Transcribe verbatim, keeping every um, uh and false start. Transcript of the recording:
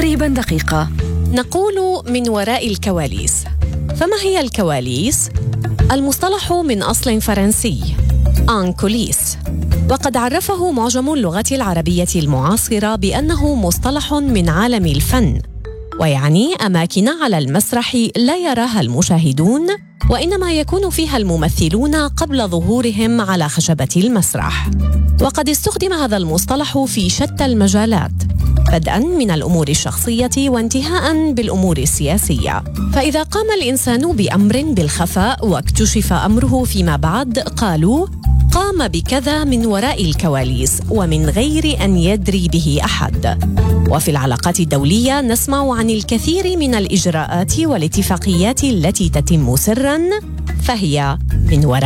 تقريبا دقيقة. نقول من وراء الكواليس. فما هي الكواليس؟ المصطلح من أصل فرنسي ان كوليس، وقد عرفه معجم اللغة العربية المعاصرة بأنه مصطلح من عالم الفن، ويعني أماكن على المسرح لا يراها المشاهدون، وإنما يكون فيها الممثلون قبل ظهورهم على خشبة المسرح. وقد استخدم هذا المصطلح في شتى المجالات، بدءاً من الأمور الشخصية وانتهاءً بالأمور السياسية. فإذا قام الإنسان بأمر بالخفاء واكتشف أمره فيما بعد، قالوا قام بكذا من وراء الكواليس ومن غير أن يدري به أحد. وفي العلاقات الدولية نسمع عن الكثير من الإجراءات والاتفاقيات التي تتم سراً، فهي من وراء